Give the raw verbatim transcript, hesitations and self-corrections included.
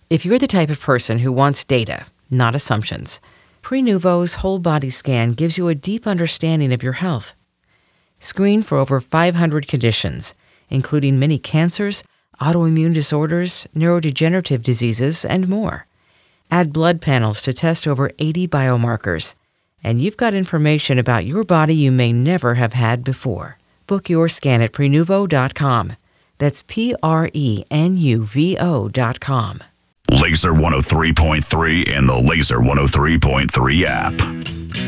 If you're the type of person who wants data, not assumptions, Prenuvo's whole body scan gives you a deep understanding of your health. Screen for over five hundred conditions, including many cancers, autoimmune disorders, neurodegenerative diseases, and more. Add blood panels to test over eighty biomarkers, and you've got information about your body you may never have had before. Book your scan at Prenuvo dot com. That's P R E N U V O dot com. Laser one oh three point three and the Laser one oh three point three app.